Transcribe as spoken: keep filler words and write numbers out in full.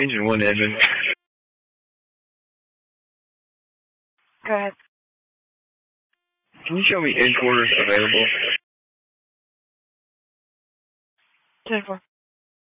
Engine one, Edmund. Go ahead. Can you show me end quarters available? ten four.